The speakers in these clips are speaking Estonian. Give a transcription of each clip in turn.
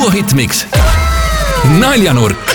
Algoritmiks naljanurk.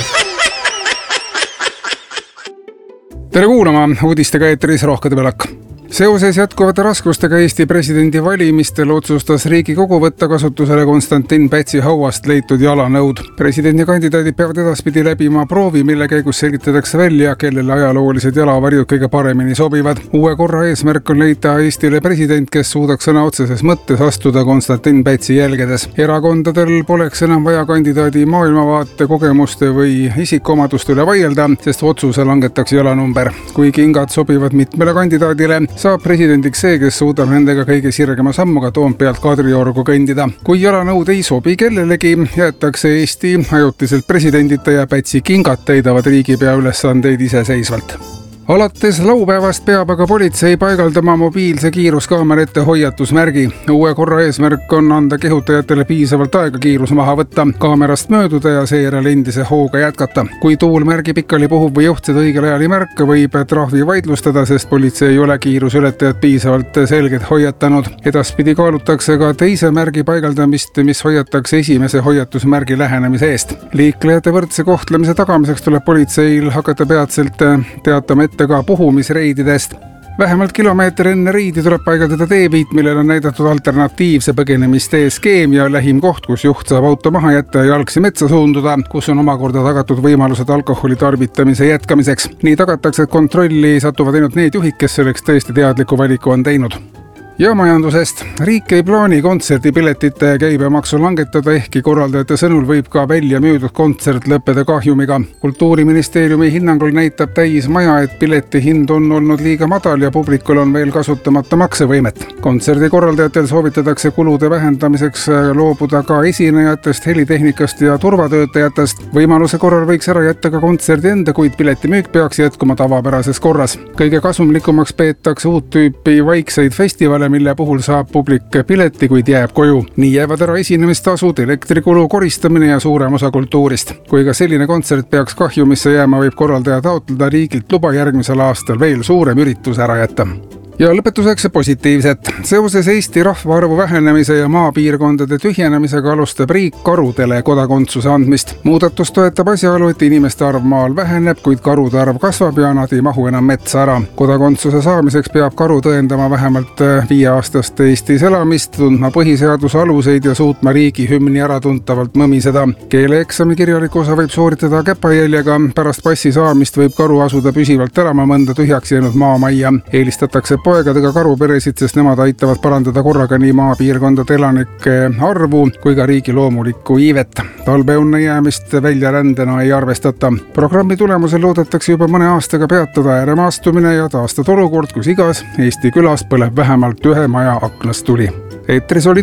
Tere kuulama, uudistega eetris Rohkede Pelak. Seoses jätkuvate raskustega Eesti presidendi valimistel otsustas Riigikogu võtta kasutusele Konstantin Pätsi hauast leitud jalanõud. Presidendikandidaadid peavad edaspidi läbima proovi, mille käigus selgitatakse välja, kellele ajaloolised jalavarjud kõige paremini sobivad. Uue korra eesmärk on leida Eestile president, kes suudaks sõna otseses mõttes astuda Konstantin Pätsi jälgedes. Erakondadel poleks enam vaja kandidaadi maailmavaate, kogemuste või isikuomaduste üle vaielda, sest otsuse langetaks jalanumber. Kui kingad sobivad mitmele kandidaadile, saab presidendiks see, kes suudab nendega kõige sirgema sammuga Toompealt Kadriorgu kõndida. Kui jalanõud ei sobi kellelegi, jäetakse Eesti ajutiselt presidendita ja Pätsi kingad täidavad riigipea ülesandeid iseseisvalt. Alates laupäevast peab aga politsei paigaldama mobiilse kiiruskaamera ette hoiatusmärgi. Uue korra eesmärk on anda kehutajatele piisavalt aega kiirus maha võtta, kaamerast mööduda ja seejärel endise hooga jätkata. Kui tuul märgi pikali puhub või juht seda õigel ajal ei märka, võib trahvi vaidlustada, sest politsei ei ole kiiruseületajad piisavalt selgelt hoiatanud. Edaspidi kaalutakse ka teise märgi paigaldamist, mis hoiatakse esimese hoiatusmärgi lähenemise eest. Liiklejate võrdse kohtlemise tagamiseks tuleb politseil hakata peatselt teatama ka puhumisreididest. Vähemalt kilomeeter enne reidi tuleb paigaldada teepiit, millel on näidatud alternatiivse põgenemistee skeem ja lähim koht, kus juht saab auto maha jätta ja jalgsi metsa suunduda, kus on omakorda tagatud võimalused alkoholi tarvitamise jätkamiseks. Nii tagatakse, et kontrolli satuvad ainult need juhid, kes selleks tõesti teadliku valiku on teinud. Ja majandusest. Riik ei plaani kontserdipiletite käibemaksu langetada, ehkki korraldajate sõnul võib ka välja müüdud kontsert lõppeda kahjumiga. Kultuuriministeeriumi hinnangul näitab täismaja, et pileti hind on olnud liiga madal ja publikul on veel kasutamata maksevõimet. Kontserdi korraldajatel soovitatakse kulude vähendamiseks loobuda ka esinejatest, helitehnikast ja turvatöötajatest. Võimaluse korral võiks ära jätta ka kontserdi enda, kuid piletimüük peaks jätkuma tavapärases korras. Kõige kasumlikumaks peetakse uut tüüpi vaikseid festivale, mille puhul saab publik pileti, kuid jääb koju. Nii jäävad ära esinemistasud, elektrikulu, koristamine ja suurem osa kultuurist. Kui ka selline kontsert peaks kahjumisse jääma, võib korraldaja taotleda riigilt luba järgmisel aastal veel suurem üritus ära jätta. Ja lõpetuseks positiivset. Seoses Eesti rahvaarvu vähenemise ja maapiirkondade tühjenemisega alustab riik karudele kodakondsuse andmist. Muudatus toetab asjaolu, et inimeste arv maal väheneb, kuid karude arv kasvab ja nad ei mahu enam metsa ära. Kodakondsuse saamiseks peab karu tõendama vähemalt 5-aastast Eestis elamist, tundma põhiseaduse aluseid ja suutma riigi hümni äratuntavalt mõmiseda. Keeleeksami kirjaliku osa võib sooritada käpajäljega. Pärast passi saamist võib karu asuda püsivalt elama mõnda tühjaks jäänud maamajja. Eelistatakse poegadega karuperesid, sest nemad aitavad parandada korraga nii maapiirkondade elanike arvu kui ka riigi loomulikku iivet. Talveunne jäämist väljarändena ei arvestata. Programmi tulemusel loodetakse juba mõne aastaga peatada ääremaastumine ja taastada olukord, kus igas Eesti külas põleb vähemalt ühe maja aknast tuli. Eetris oli